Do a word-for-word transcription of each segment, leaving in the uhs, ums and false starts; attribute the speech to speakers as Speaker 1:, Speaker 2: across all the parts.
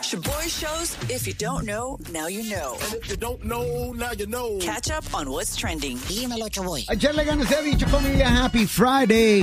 Speaker 1: Shaboy shows, if you don't know, now you know.
Speaker 2: And if you don't know, now you know.
Speaker 1: Catch up on what's trending.
Speaker 3: Dímelo, Shaboy.
Speaker 4: Echarle ganas de dicho, familia. Happy Friday,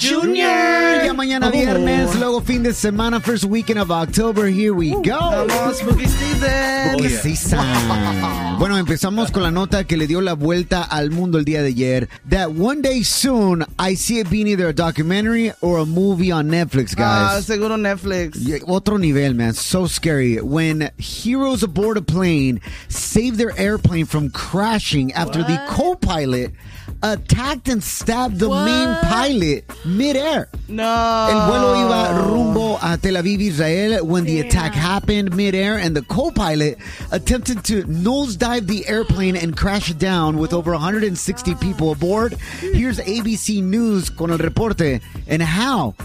Speaker 4: Junior. Ya mañana viernes, luego fin de semana, first weekend of October. Here we go.
Speaker 5: Vamos, spooky season.
Speaker 4: Spooky season. Bueno, empezamos con la nota que le dio la vuelta al mundo el día de ayer. That one day soon, I see it being either a documentary or a movie on Netflix,
Speaker 5: Ah,
Speaker 4: guys.
Speaker 5: seguro Netflix.
Speaker 4: Yeah, otro nivel, man. So scary. When heroes aboard a plane save their airplane from crashing after the co-pilot attacked and stabbed the
Speaker 6: What?
Speaker 4: main pilot mid-air.
Speaker 5: No.
Speaker 4: El vuelo iba rumbo a Tel Aviv, Israel, when the
Speaker 6: Damn.
Speaker 4: attack happened mid-air, and the co-pilot attempted to nosedive the airplane and crash it down with over one hundred sixty people aboard. Here's A B C News con el reporte and how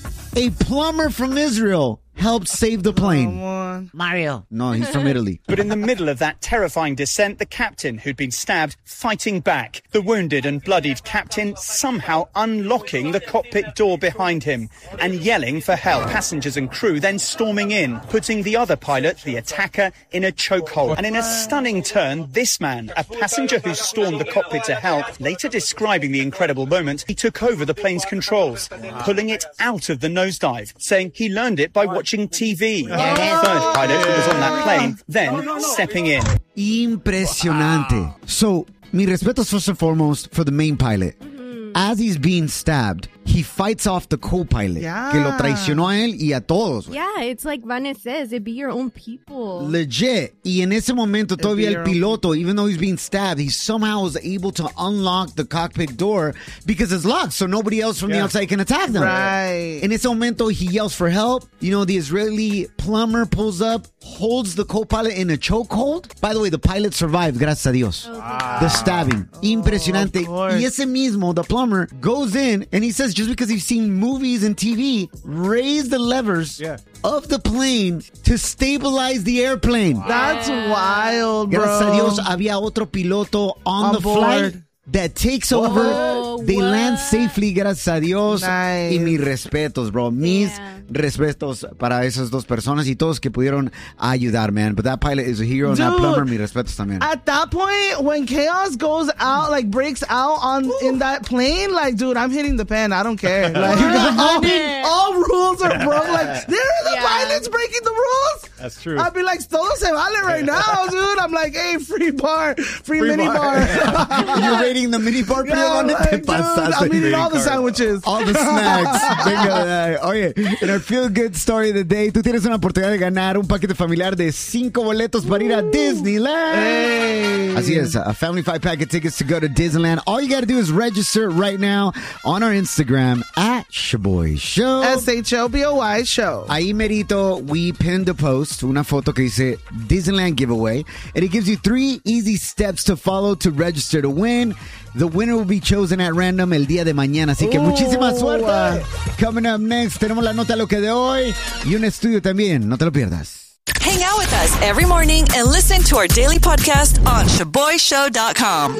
Speaker 4: a plumber from Israel helped save the plane.
Speaker 5: Come on.
Speaker 3: Mario.
Speaker 4: No, he's from Italy.
Speaker 7: But in the middle of that terrifying descent, the captain, who'd been stabbed, fighting back. The wounded and bloodied captain somehow unlocking the cockpit door behind him and yelling for help. Passengers and crew then storming in, putting the other pilot, the attacker, in a chokehold. And in a stunning turn, this man, a passenger who stormed the cockpit to help, later describing the incredible moment, he took over the plane's controls, pulling it out of the nosedive, saying he learned it by watching T V. The third pilot who was on that plane, then stepping in.
Speaker 4: Impresionante. So, mi respetos first and foremost for the main pilot. As he's being stabbed, he fights off the co-pilot,
Speaker 5: Yeah.
Speaker 4: que lo traicionó a él y a todos.
Speaker 6: Yeah, it's like Vanessa says, it be your own people.
Speaker 4: Legit. Y en ese momento todavía
Speaker 5: be
Speaker 4: el
Speaker 5: your own
Speaker 4: piloto, even though he's being stabbed, he somehow was able to unlock the cockpit door because it's locked, so nobody else from the outside can attack them.
Speaker 5: Right.
Speaker 4: En ese momento, he yells for help. You know, the Israeli plumber pulls up, holds the co-pilot in a chokehold. By the way, the pilot survived, gracias a Dios. The stabbing. Impresionante.
Speaker 5: of course.
Speaker 4: Y ese mismo, the plumber, goes in and he says, just because he's seen movies and T V, raise the levers of the plane to stabilize the airplane.
Speaker 5: That's wild, bro.
Speaker 4: Gracias a Dios, había otro piloto on,
Speaker 5: On
Speaker 4: the
Speaker 5: board.
Speaker 4: flight that takes over.
Speaker 6: Oh,
Speaker 4: They
Speaker 6: what?
Speaker 4: land safely, gracias a Dios.
Speaker 5: Nice.
Speaker 4: Y mis respetos, bro. Mis
Speaker 6: Yeah.
Speaker 4: respetos para esas dos personas y todos que pudieron ayudar, man. But that pilot is a hero and that
Speaker 5: Dude.
Speaker 4: plumber, mis respetos también.
Speaker 5: At that point, when chaos goes out, like breaks out on in that plane, like, dude, I'm hitting the pen. I don't care. Like, all, all rules are broke. Like, there are the
Speaker 6: Yeah.
Speaker 5: pilots breaking the rules.
Speaker 2: That's true.
Speaker 5: I'd be like, todo se vale right now, dude. I'm like, hey, free bar, free, mini bar.
Speaker 4: You're rating the mini bar,
Speaker 5: Yeah,
Speaker 4: ¿dónde
Speaker 5: like,
Speaker 4: te
Speaker 5: dude,
Speaker 4: pasaste?
Speaker 5: I'm eating all the sandwiches.
Speaker 4: All the snacks. Venga, oye, en el Feel Good Story of the Day, tú tienes una oportunidad de ganar un paquete familiar de cinco boletos para ir a Disneyland.
Speaker 5: Hey.
Speaker 4: Así es, a family five packet tickets to go to Disneyland. All you got to do is register right now on our Instagram at Shaboy Show.
Speaker 5: S H O B O Y show.
Speaker 4: Ahí merito, we pinned a post, una foto que dice Disneyland giveaway, and it gives you three easy steps to follow to register to win. The winner will be chosen at random el día de mañana, así que
Speaker 5: Ooh.
Speaker 4: muchísima suerte. Coming up next, tenemos la nota lo que de hoy y un estudio también, no te lo pierdas.
Speaker 1: Hang out with us every morning and listen to our daily podcast on shaboy show dot com.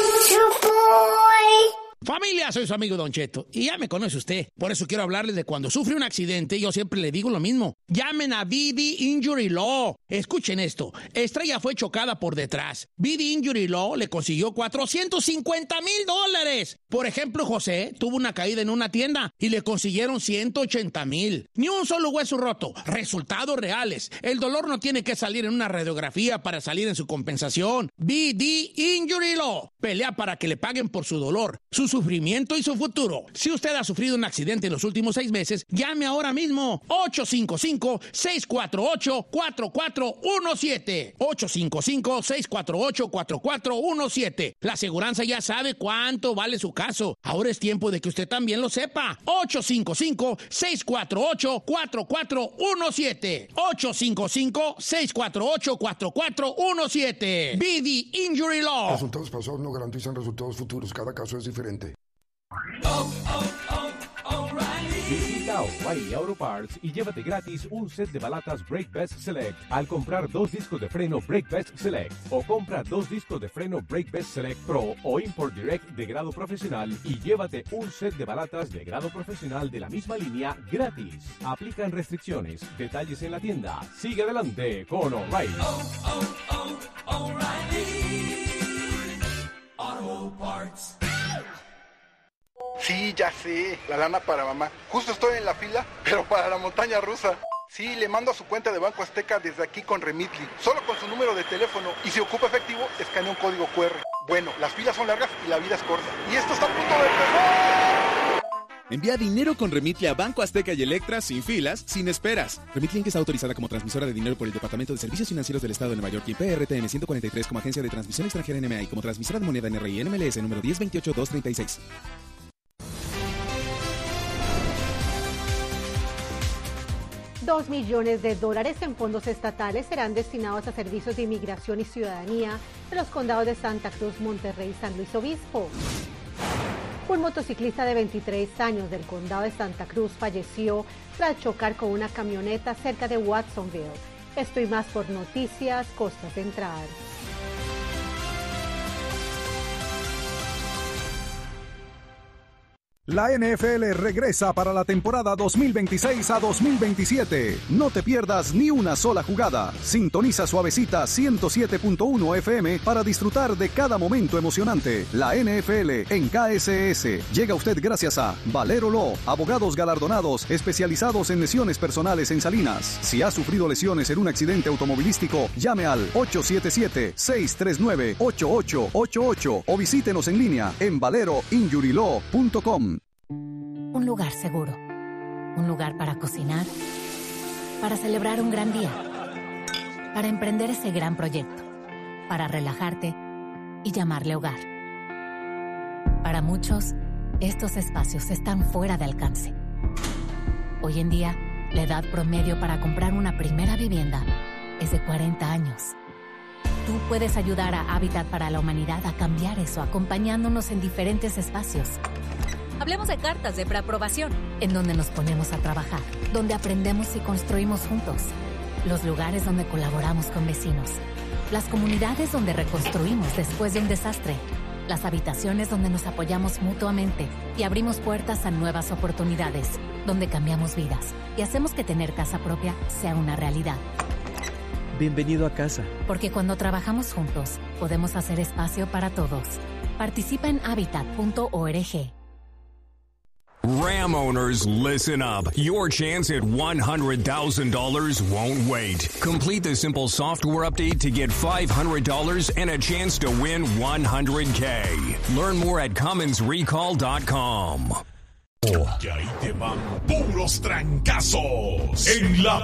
Speaker 8: Familia, soy su amigo Don Cheto y ya me conoce usted. Por eso quiero hablarles de cuando sufre un accidente. Yo siempre le digo lo mismo. Llamen a V D Injury Law. Escuchen esto. Estrella fue chocada por detrás. V D Injury Law le consiguió cuatrocientos cincuenta mil dólares. Por ejemplo, José tuvo una caída en una tienda y le consiguieron ciento ochenta mil. Ni un solo hueso roto. Resultados reales. El dolor no tiene que salir en una radiografía para salir en su compensación. V D Injury Law. Pelea para que le paguen por su dolor, su sufrimiento y su futuro. Si usted ha sufrido un accidente en los últimos seis meses, llame ahora mismo. ocho cinco cinco, seis cuatro ocho, cuatro cuatro uno siete. ocho cinco cinco, seis cuatro ocho, cuatro cuatro uno siete. La aseguranza ya sabe cuánto vale su caso. Ahora es tiempo de que usted también lo sepa. ocho cinco cinco, seis cuatro ocho, cuatro cuatro uno siete. ocho cinco cinco, seis cuatro ocho, cuatro cuatro uno siete. V D Injury Law.
Speaker 2: Resultados pasados no garantizan resultados futuros. Cada caso es diferente.
Speaker 9: Visita
Speaker 3: a O'Reilly Auto Parts y llévate gratis un set de balatas Brake Best Select al comprar dos discos de freno Brake Best Select, o compra dos discos de freno Brake Best Select Pro o Import Direct de grado profesional y llévate un set de balatas de grado profesional de la misma línea gratis. Aplican restricciones. Detalles en la tienda. Sigue adelante con O'Reilly. Oh, oh, oh, O'Reilly Auto Parts.
Speaker 2: Sí, ya sé, la lana para mamá. Justo estoy en la fila, pero para la montaña rusa. Sí, le mando a su cuenta de Banco Azteca desde aquí con Remitly, solo con su número de teléfono, y si ocupa efectivo, escanea un código cu erre. Bueno, las filas son largas y la vida es corta. Y esto está a punto de empezar.
Speaker 9: Envía dinero con Remitly a Banco Azteca y Electra sin filas, sin esperas. Remitly está autorizada como transmisora de dinero por el Departamento de Servicios Financieros del Estado de Nueva York y P R T N ciento cuarenta y tres como agencia de transmisión extranjera N M A y como transmisora de moneda N R I N M L S número diez veintiocho dos treinta y seis.
Speaker 10: Dos millones de dólares en fondos estatales serán destinados a servicios de inmigración y ciudadanía de los condados de Santa Cruz, Monterrey y San Luis Obispo. Un motociclista de veintitrés años del condado de Santa Cruz falleció tras chocar con una camioneta cerca de Watsonville. Esto y más por Noticias Costa Central.
Speaker 11: La N F L regresa para la temporada dos mil veintiséis a dos mil veintisiete. No te pierdas ni una sola jugada. Sintoniza Suavecita ciento siete punto uno F M para disfrutar de cada momento emocionante. La N F L en K S S llega a usted gracias a Valero Law, abogados galardonados especializados en lesiones personales en Salinas. Si ha sufrido lesiones en un accidente automovilístico, llame al ocho siete siete, seis tres nueve, ocho ocho ocho ocho o visítenos en línea en valero injury law punto com.
Speaker 12: Un lugar seguro, un lugar para cocinar, para celebrar un gran día, para emprender ese gran proyecto, para relajarte y llamarle hogar. Para muchos, estos espacios están fuera de alcance. Hoy en día, la edad promedio para comprar una primera vivienda es de cuarenta años. Tú puedes ayudar a Hábitat para la Humanidad a cambiar eso, acompañándonos en diferentes espacios. Hablemos de cartas de preaprobación, en donde nos ponemos a trabajar, donde aprendemos y construimos juntos. Los lugares donde colaboramos con vecinos. Las comunidades donde reconstruimos después de un desastre. Las habitaciones donde nos apoyamos mutuamente y abrimos puertas a nuevas oportunidades, donde cambiamos vidas y hacemos que tener casa propia sea una realidad.
Speaker 13: Bienvenido a casa.
Speaker 12: Porque cuando trabajamos juntos, podemos hacer espacio para todos. Participa en habitat punto org.
Speaker 14: Ram owners, listen up. Your chance at one hundred thousand dollars won't wait. Complete the simple software update to get five hundred dollars and a chance to win one hundred K. Learn more at cummins recall dot com.
Speaker 15: Que ahí te van puros trancazos en la